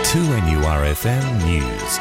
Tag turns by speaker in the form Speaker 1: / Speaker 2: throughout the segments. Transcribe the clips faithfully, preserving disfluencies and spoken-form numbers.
Speaker 1: two N U R F M News.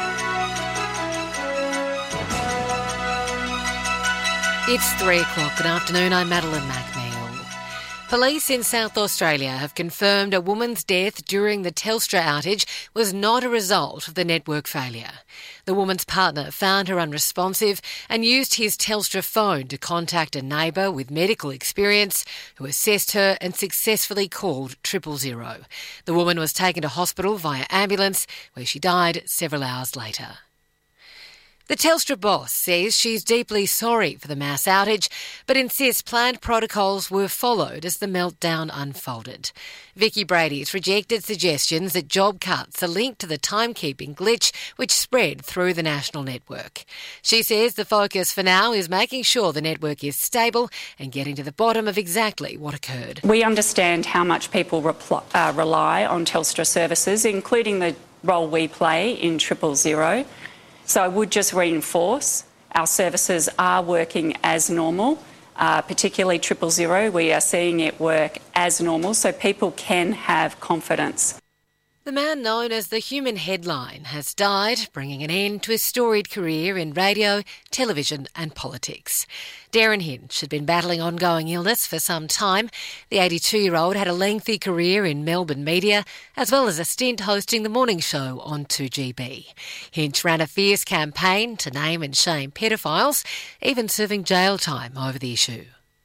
Speaker 2: It's three o'clock. Good afternoon, I'm Madeline McNeil. Police in South Australia have confirmed a woman's death during the Telstra outage was not a result of the network failure. The woman's partner found her unresponsive and used his Telstra phone to contact a neighbour with medical experience who assessed her and successfully called triple zero. The woman was taken to hospital via ambulance, where she died several hours later. The Telstra boss says she's deeply sorry for the mass outage, but insists planned protocols were followed as the meltdown unfolded. Vicky Brady's rejected suggestions that job cuts are linked to the timekeeping glitch which spread through the national network. She says the focus for now is making sure the network is stable and getting to the bottom of exactly what occurred.
Speaker 3: We understand how much people repl- uh, rely on Telstra services, including the role we play in triple zero. So I would just reinforce our services are working as normal, uh, particularly triple zero. We are seeing it work as normal, so people can have confidence.
Speaker 2: The man known as the Human Headline has died, bringing an end to his storied career in radio, television and politics. Darren Hinch had been battling ongoing illness for some time. The eighty-two-year-old had a lengthy career in Melbourne media, as well as a stint hosting the morning show on two G B. Hinch ran a fierce campaign to name and shame pedophiles, even serving jail time over the issue.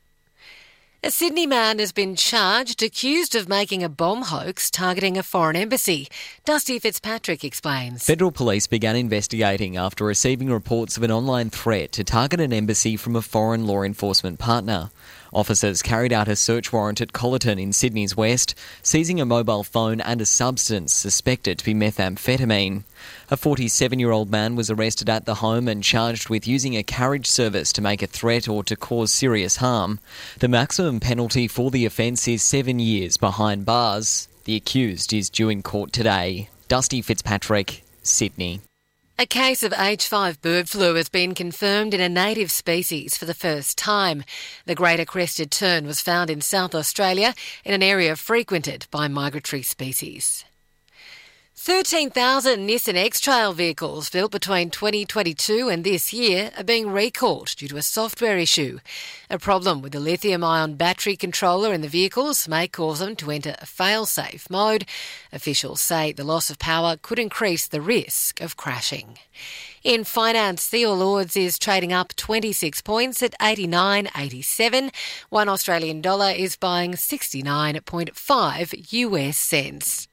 Speaker 2: A Sydney man has been charged, accused of making a bomb hoax targeting a foreign embassy. Dusty Fitzpatrick explains.
Speaker 4: Federal police began investigating after receiving reports of an online threat to target an embassy from a foreign law enforcement partner. Officers carried out a search warrant at Collerton in Sydney's west, seizing a mobile phone and a substance suspected to be methamphetamine. A forty-seven-year-old man was arrested at the home and charged with using a carriage service to make a threat or to cause serious harm. The maximum penalty for the offence is seven years behind bars. The accused is due in court today. Dusty Fitzpatrick, Sydney.
Speaker 2: A case of H five bird flu has been confirmed in a native species for the first time. The greater crested tern was found in South Australia in an area frequented by migratory species. thirteen thousand Nissan X-Trail vehicles built between twenty twenty-two and this year are being recalled due to a software issue. A problem with the lithium-ion battery controller in the vehicles may cause them to enter a fail-safe mode. Officials say the loss of power could increase the risk of crashing. In finance, the All Ords is trading up twenty-six points at eighty-nine eighty-seven. One Australian dollar is buying sixty-nine point five U S cents.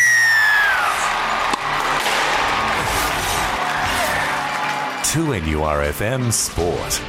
Speaker 1: two N U R F M Sport.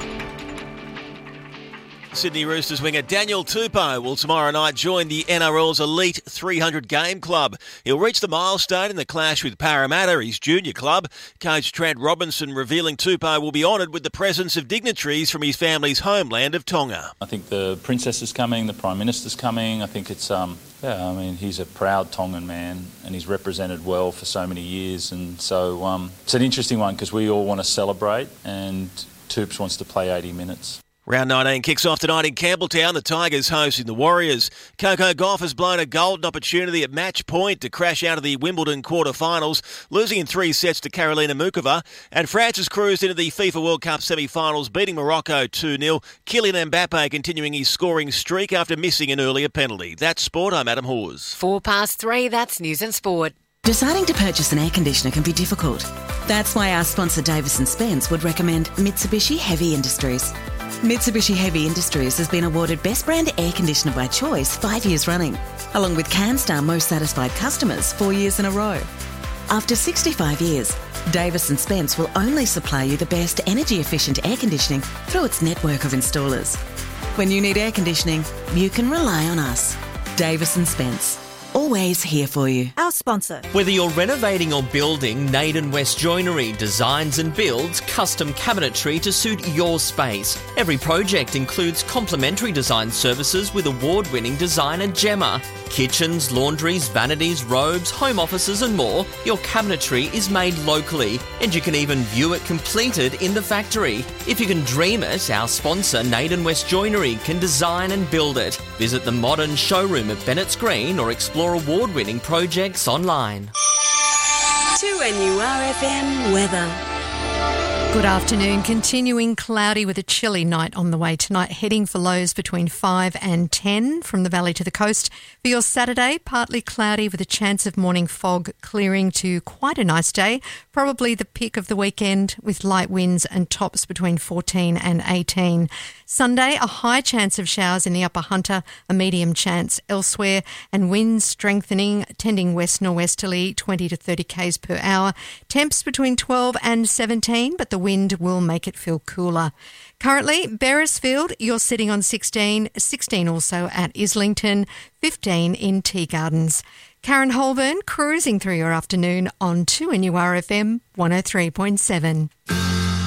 Speaker 5: Sydney Roosters winger Daniel Tupou will tomorrow night join the N R L's elite three hundred game club. He'll reach the milestone in the clash with Parramatta, his junior club. Coach Trent Robinson revealing Tupou will be honoured with the presence of dignitaries from his family's homeland of Tonga.
Speaker 6: I think the Princess is coming, the Prime Minister's coming. I think it's, um, yeah, I mean, he's a proud Tongan man and he's represented well for so many years. And so um, it's an interesting one because we all want to celebrate and Tupes wants to play eighty minutes.
Speaker 5: Round nineteen kicks off tonight in Campbelltown. The Tigers hosting the Warriors. Coco Gauff has blown a golden opportunity at match point to crash out of the Wimbledon quarter-finals, losing in three sets to Karolina Muchova. And France has cruised into the FIFA World Cup semi-finals, beating Morocco two nil. Kylian Mbappe continuing his scoring streak after missing an earlier penalty. That's sport. I'm Adam Hawes.
Speaker 2: Four past three, that's News and Sport.
Speaker 7: Deciding to purchase an air conditioner can be difficult. That's why our sponsor Davis and Spence would recommend Mitsubishi Heavy Industries. Mitsubishi Heavy Industries has been awarded Best Brand Air Conditioner by Choice five years running, along with CanStar Most Satisfied Customers four years in a row. After sixty-five years, Davis and Spence will only supply you the best energy-efficient air conditioning through its network of installers. When you need air conditioning, you can rely on us. Davis and Spence. Always here for you.
Speaker 8: Our sponsor.
Speaker 9: Whether you're renovating or building, Naden West Joinery designs and builds custom cabinetry to suit your space. Every project includes complimentary design services with award-winning designer Gemma. Kitchens, laundries, vanities, robes, home offices and more. Your cabinetry is made locally and you can even view it completed in the factory. If you can dream it, our sponsor Naden West Joinery can design and build it. Visit the modern showroom at Bennett's Green or explore award-winning projects online.
Speaker 8: two N U R F M weather.
Speaker 10: Good afternoon. Continuing cloudy with a chilly night on the way tonight, heading for lows between five and ten from the valley to the coast. For your Saturday, partly cloudy with a chance of morning fog, clearing to quite a nice day. Probably the peak of the weekend with light winds and tops between fourteen and eighteen. Sunday, a high chance of showers in the Upper Hunter, a medium chance elsewhere, and winds strengthening, tending west-norwesterly, twenty to thirty k's per hour. Temps between twelve and seventeen, but the wind will make it feel cooler. Currently, Beresfield, you're sitting on sixteen, sixteen also at Islington, fifteen in Tea Gardens. Karen Holborn cruising through your afternoon on two N U R F M one oh three point seven.